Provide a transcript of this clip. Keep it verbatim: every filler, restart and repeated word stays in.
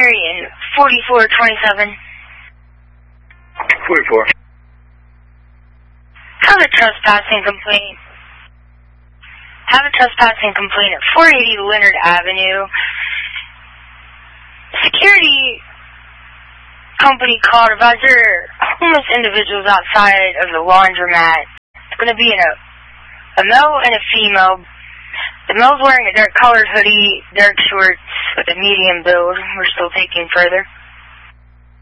Marion, forty-four twenty-seven. forty-four. Have a trespassing complaint. Have a trespassing complaint at four eighty Leonard Avenue. Security company called about your homeless individuals outside of the laundromat. It's going to be in a, a male and a female. The male's wearing a dark colored hoodie, dark shorts with a medium build. We're still taking further.